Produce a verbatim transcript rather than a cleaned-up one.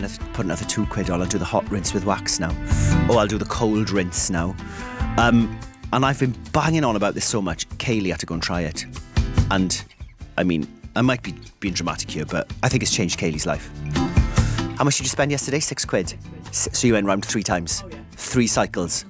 another, put another two quid on. I'll do the hot rinse with wax now. Oh, I'll do the cold rinse now. Um, and I've been banging on about this so much. Kaylee had to go and try it. And, I mean, I might be being dramatic here, but I think it's changed Kaylee's life. How much did you spend yesterday? Six quid. S- So you went round three times? Oh, yeah. Three cycles.